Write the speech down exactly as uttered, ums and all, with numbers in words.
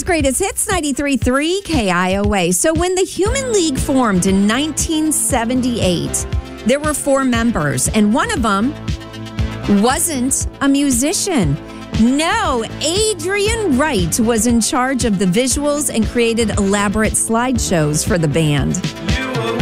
Greatest Hits, ninety-three point three K I O A. So when the Human League formed in nineteen seventy-eight, there were four members, and one of them wasn't a musician. No, Adrian Wright was in charge of the visuals and created elaborate slideshows for the band.